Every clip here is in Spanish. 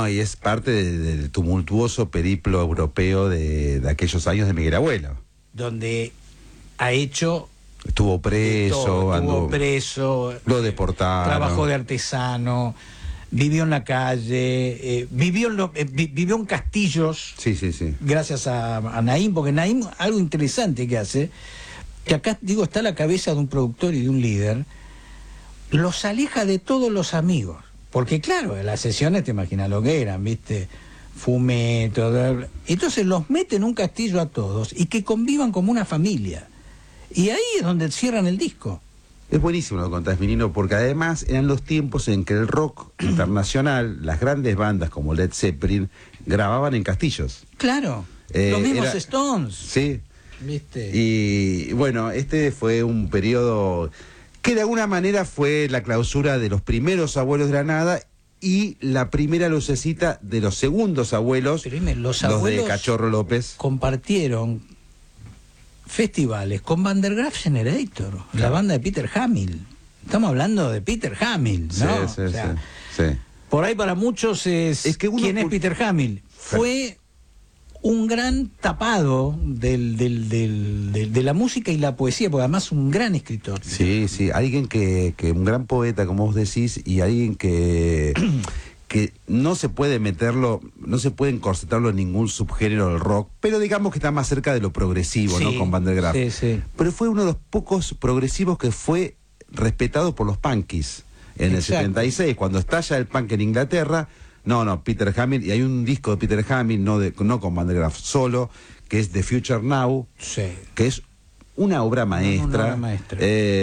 No, y es parte del tumultuoso periplo europeo de aquellos años de Miguel Abuelo. Donde ha hecho... Estuvo preso, estuvo preso, lo deportaron. Trabajó de artesano, vivió en la calle, vivió en castillos. Sí, sí, sí. Gracias a Naim, porque Naim, algo interesante que hace, que acá, digo, está la cabeza de un productor y de un líder, los aleja de todos los amigos. Porque claro, en las sesiones te imaginas lo que eran, ¿viste? Fume, todo. Entonces los mete en un castillo a todos y que convivan como una familia. Y ahí es donde cierran el disco. Es buenísimo lo que contás, Minino, porque además eran los tiempos en que el rock internacional, las grandes bandas como Led Zeppelin, grababan en castillos. Claro, los mismos Stones. Sí. ¿Viste? Y bueno, este fue un periodo que de alguna manera fue la clausura de los primeros Abuelos de la Nada y la primera lucecita de los segundos abuelos, los de Cachorro López. Compartieron festivales con Van der Graaf Generator, claro, la banda de Peter Hamill. Estamos hablando de Peter Hamill, ¿no? Sí, sí. Por ahí para muchos es que ¿quién es Peter Hamill? Fue un gran tapado de la música y la poesía, porque además un gran escritor. Sí, sí, alguien que un gran poeta, como vos decís, y alguien que no se puede meterlo, no se puede encorsetarlo en ningún subgénero del rock, pero digamos que está más cerca de lo progresivo, sí, ¿no? Con Van der Graaf. Sí, sí. Pero fue uno de los pocos progresivos que fue respetado por los punkies en el 76, cuando estalla el punk en Inglaterra. No, Peter Hamill, y hay un disco de Peter Hamill, no con Van der Graaf solo, que es The Future Now, sí, que es una obra maestra. Una obra maestra.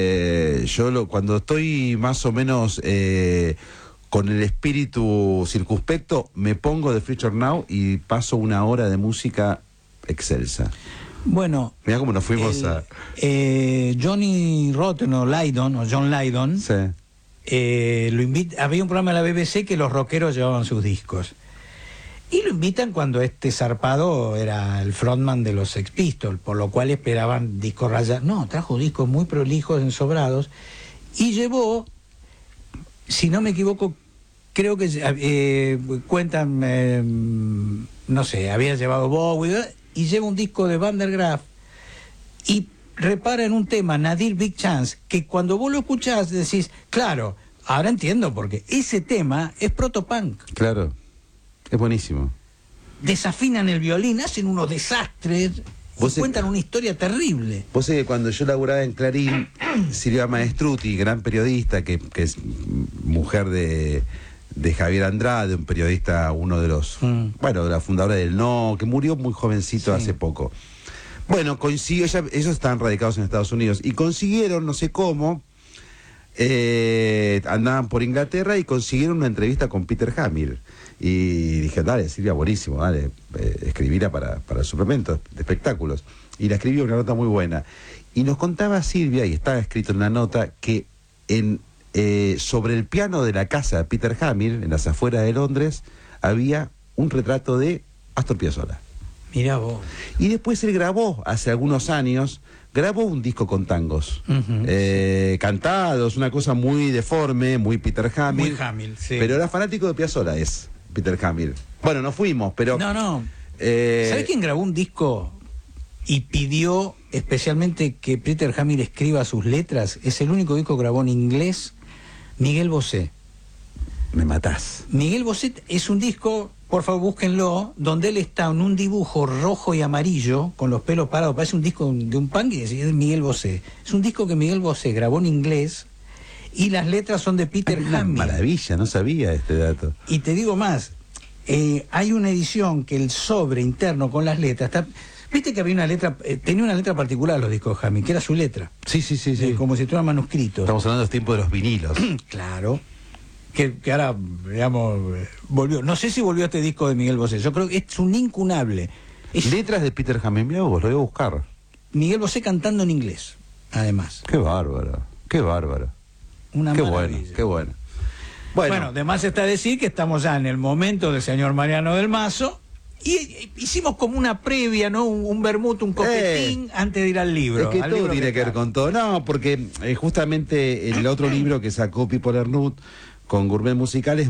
Cuando estoy más o menos con el espíritu circunspecto, me pongo The Future Now y paso una hora de música excelsa. Bueno, mirá cómo nos fuimos a... Johnny Rotten o John Lydon, sí, lo invita. Había un programa de la BBC que los rockeros llevaban sus discos. Y lo invitan cuando este zarpado era el frontman de los Sex Pistols, por lo cual esperaban discos rayados. No, trajo discos muy prolijos, ensobrados, y llevó, si no me equivoco, creo que cuentan, no sé, había llevado Bowie, y lleva un disco de Van der Graaf, y repara en un tema, Nadir Big Chance, que cuando vos lo escuchás decís, claro, ahora entiendo, porque ese tema es protopunk. Claro, es buenísimo. Desafinan el violín, hacen unos desastres, y cuentan una historia terrible. Vos sabés que cuando yo laburaba en Clarín, Silvia Maestruti, gran periodista, que es mujer de Javier Andrade, un periodista, uno de los, de la fundadora del No, que murió muy jovencito, sí, hace poco. Bueno, consiguió, ellos estaban radicados en Estados Unidos, y consiguieron, no sé cómo, andaban por Inglaterra y consiguieron una entrevista con Peter Hamill. Y dije, dale, Silvia, buenísimo, dale, escribirla para el suplemento de espectáculos. Y la escribió, una nota muy buena. Y nos contaba Silvia, y estaba escrito en la nota, que sobre el piano de la casa de Peter Hamill, en las afueras de Londres, había un retrato de Astor Piazzolla. Mirá vos. Y después él grabó, hace algunos años, un disco con tangos, cantados, una cosa muy deforme, muy Peter Hamill. Muy Hamill, sí. Pero era fanático de Piazzolla, es Peter Hamill. Bueno, no fuimos, pero... No. ¿Sabés quién grabó un disco y pidió especialmente que Peter Hamill escriba sus letras? Es el único disco que grabó en inglés, Miguel Bosé. Me matás. Miguel Bosé es un disco, por favor búsquenlo, donde él está en un dibujo rojo y amarillo, con los pelos parados, parece un disco de un punk, y es Miguel Bosé. Es un disco que Miguel Bosé grabó en inglés, y las letras son de Peter Hamill. Maravilla, no sabía este dato. Y te digo más, hay una edición que el sobre interno con las letras está... Viste que había una letra, tenía una letra particular los discos de Hamill, que era su letra. Sí. Como si estuvieran manuscritos. Estamos hablando de los tiempos de los vinilos. Claro. Que ahora, digamos, volvió. No sé si volvió a este disco de Miguel Bosé. Yo creo que es un incunable. Letras de Peter Hamill, mirá vos, lo voy a buscar. Miguel Bosé cantando en inglés, además. Qué bárbaro. Una maravilla. Qué bueno. Bueno, además está decir que estamos ya en el momento del señor Mariano del Mazo, y hicimos como una previa, ¿no? Un vermut, un copetín antes de ir al libro. Es que todo tiene que ver con todo. No, porque justamente el otro libro que sacó Pipo Lernout con Gourmet Musicales